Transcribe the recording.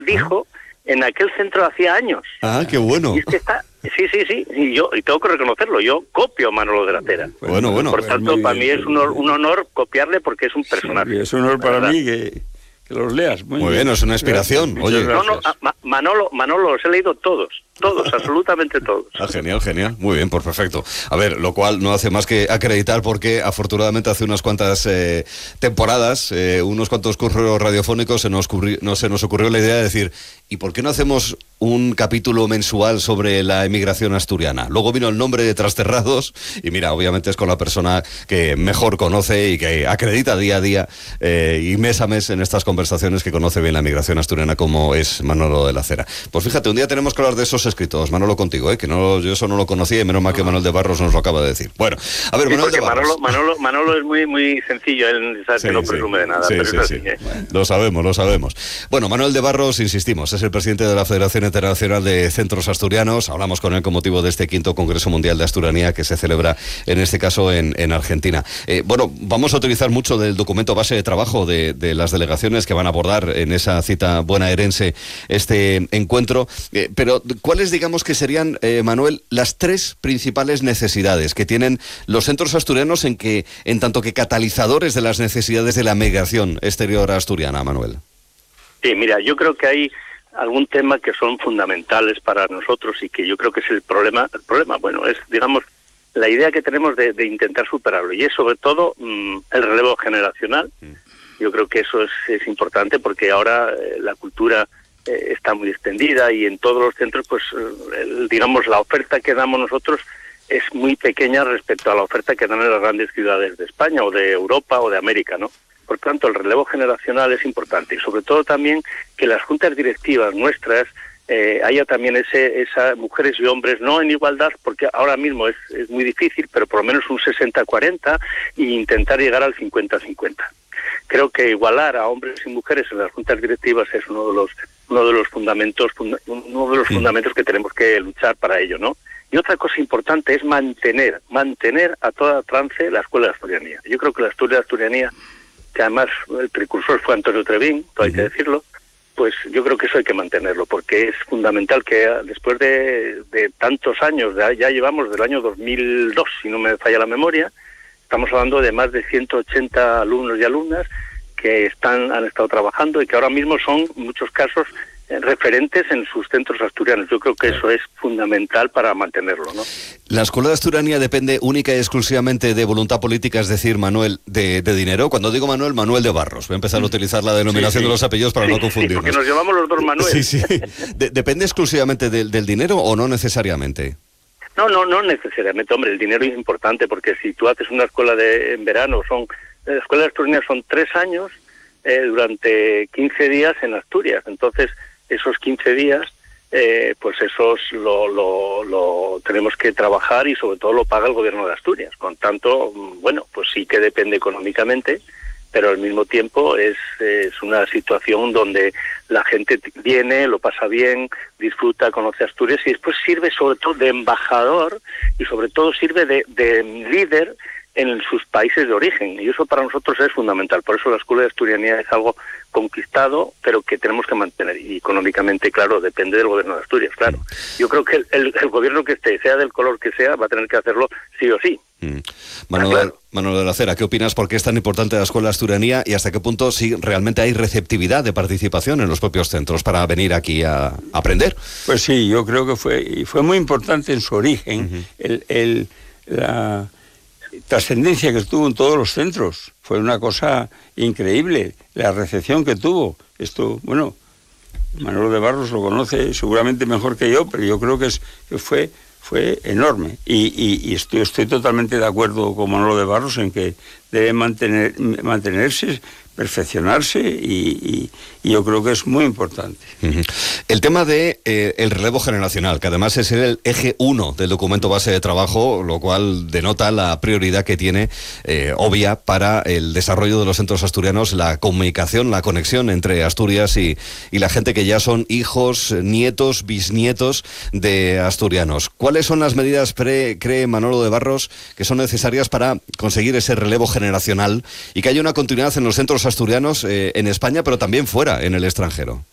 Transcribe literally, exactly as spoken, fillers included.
dijo en aquel centro hacía años. Ah, qué bueno. Y es que está, sí, sí, sí, y yo y tengo que reconocerlo, yo copio a Manolo de la Cera. Bueno, bueno. Por tanto, para mí es un honor, un honor copiarle porque es un personaje. Sí, es un honor para mí que, que los leas. Muy, Muy bien, es una inspiración. Gracias. Oye, No, no, a, Ma, Manolo, Manolo, los he leído todos, todos, absolutamente todos. Ah, genial, genial. Muy bien, pues perfecto. A ver, lo cual no hace más que acreditar porque afortunadamente hace unas cuantas eh, temporadas, eh, unos cuantos cursos radiofónicos, se nos, ocurri- no, se nos ocurrió la idea de decir, ¿y por qué no hacemos un capítulo mensual sobre la emigración asturiana? Luego vino el nombre de Trasterrados y mira, obviamente es con la persona que mejor conoce y que acredita día a día eh, y mes a mes en estas conversaciones que conoce bien la emigración asturiana como es Manolo de la Cera. Pues fíjate, un día tenemos que hablar de esos escritos, Manolo, contigo, ¿eh? que no, yo eso no lo conocía y menos mal que Manuel de Barros nos lo acaba de decir. Bueno, a ver, Sí, Manuel de Barros. Manolo, Manolo, Manolo es muy muy sencillo, él sabe Sí, que no sí. presume de nada, Sí, pero sí, es sí. así, ¿eh? Lo sabemos, lo sabemos. Bueno, Manuel de Barros, insistimos, es el presidente de la Federación Internacional de Centros Asturianos. Hablamos con él con motivo de este quinto Congreso Mundial de Asturianía que se celebra, en este caso, en, en Argentina. Eh, bueno, vamos a utilizar mucho del documento base de trabajo de, de las delegaciones que van a abordar en esa cita bonaerense este encuentro. Eh, pero, ¿cuáles digamos que serían, eh, Manuel, las tres principales necesidades que tienen los centros asturianos en que, en tanto que catalizadores de las necesidades de la migración exterior asturiana, Manuel? Sí, mira, yo creo que hay algún tema que son fundamentales para nosotros y que yo creo que es el problema. El problema, bueno, es, digamos, la idea que tenemos de, de intentar superarlo y es sobre todo mmm, el relevo generacional. Yo creo que eso es, es importante porque ahora eh, la cultura eh, está muy extendida y en todos los centros, pues, eh, el, digamos, la oferta que damos nosotros es muy pequeña respecto a la oferta que dan en las grandes ciudades de España o de Europa o de América, ¿no? Por tanto, el relevo generacional es importante y sobre todo también que las juntas directivas nuestras eh, haya también ese, esa mujeres y hombres, no en igualdad, porque ahora mismo es, es muy difícil, pero por lo menos un sesenta cuarenta e intentar llegar al cincuenta cincuenta. Creo que igualar a hombres y mujeres en las juntas directivas es uno de los uno de los fundamentos funda, uno de los sí. fundamentos que tenemos que luchar para ello, ¿no? Y otra cosa importante es mantener mantener a toda trance la escuela de asturianía. Yo creo que la escuela de asturianía, que además el precursor fue Antonio Trevín, todo hay que decirlo, pues yo creo que eso hay que mantenerlo, porque es fundamental que después de, de tantos años, ya llevamos del año dos mil dos, si no me falla la memoria, estamos hablando de más de ciento ochenta alumnos y alumnas que están han estado trabajando y que ahora mismo son, en muchos casos, referentes en sus centros asturianos. Yo creo que eso es fundamental para mantenerlo, ¿no? ¿La escuela de asturianía depende única y exclusivamente de voluntad política, es decir, Manuel, de, de dinero? Cuando digo Manuel, Manuel de Barros. Voy a empezar a utilizar la denominación sí, sí. de los apellidos para sí, no confundirnos. Sí, porque nos llamamos los dos Manuel. Sí, sí. De, ¿Depende exclusivamente del, del dinero o no necesariamente? No, no, no necesariamente. Hombre, el dinero es importante porque si tú haces una escuela de en verano, son la escuela de asturianía son tres años eh, durante quince días en Asturias. Entonces, esos quince días, eh, pues esos lo, lo, lo tenemos que trabajar y sobre todo lo paga el gobierno de Asturias. Con tanto, bueno, pues sí que depende económicamente, pero al mismo tiempo es, es una situación donde la gente viene, lo pasa bien, disfruta, conoce Asturias y después sirve sobre todo de embajador y sobre todo sirve de, de líder en sus países de origen, y eso para nosotros es fundamental. Por eso la escuela de asturianía es algo conquistado, pero que tenemos que mantener, y económicamente, claro, depende del gobierno de Asturias, claro. Yo creo que el, el, el gobierno que esté, sea del color que sea, va a tener que hacerlo sí o sí. Mm. Manuel, claro. Manuel de la Cera, ¿qué opinas? ¿Por qué es tan importante la escuela de asturianía y hasta qué punto sí realmente hay receptividad de participación en los propios centros para venir aquí a aprender? Pues sí, yo creo que fue, y fue muy importante en su origen, uh-huh. el, el, la trascendencia que tuvo en todos los centros. Fue una cosa increíble, la recepción que tuvo. Esto, bueno, Manolo de Barros lo conoce seguramente mejor que yo, pero yo creo que, es, que fue, fue enorme. Y, y, y estoy, estoy totalmente de acuerdo con Manolo de Barros en que debe mantener, mantenerse, perfeccionarse y, y, y yo creo que es muy importante. Uh-huh. El tema de eh, el relevo generacional, que además es el eje uno del documento base de trabajo, lo cual denota la prioridad que tiene, eh, obvia, para el desarrollo de los centros asturianos, la comunicación, la conexión entre Asturias y, y la gente que ya son hijos, nietos, bisnietos de asturianos. ¿Cuáles son las medidas, pre, cree Manolo de Barros, que son necesarias para conseguir ese relevo generacional y que haya una continuidad en los centros asturianos eh, en España, pero también fuera, en el extranjero?